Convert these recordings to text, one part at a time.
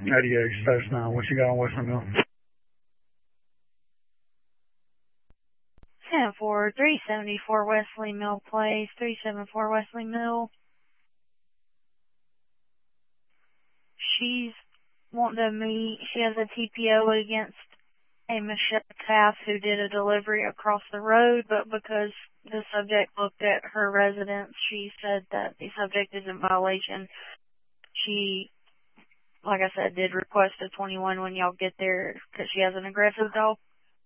88 Status 9. What you got on Wesley Mill? 10-4, 374 Wesley Mill Place, 374 Wesley Mill. She's wanting to meet. She has a TPO against a Michelle Taft who did a delivery across the road, but because the subject looked at her residence, she said that the subject is in violation. She, like I said, did request a 21 when y'all get there because she has an aggressive dog.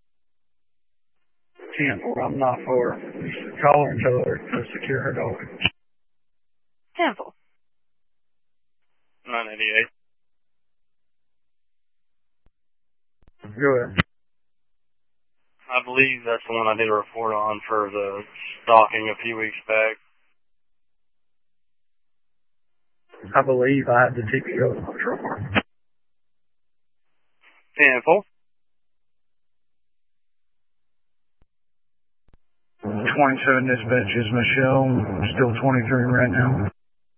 10-4, I'm not for her. Call her and tell her to secure her dog. 10-4. 988. Go ahead. I believe that's the one I did a report on for the stalking a few weeks back. I believe I had the TPO in my truck. 10-4. 27 dispatch is Michelle. Still 23 right now.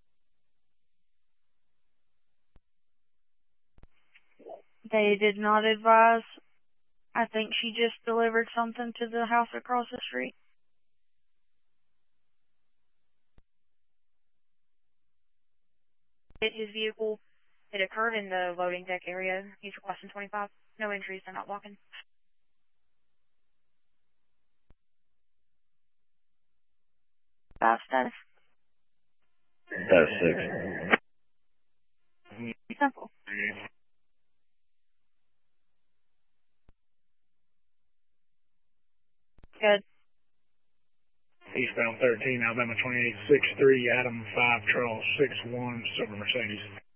They did not advise. I think she just delivered something to the house across the street. His vehicle, it occurred in the loading deck area. He's requesting 25. No injuries, they're not walking. 5 status. Status 6. Simple. Good. Eastbound 13, Alabama 2863, Adam 5, Charles 61, Silver Mercedes.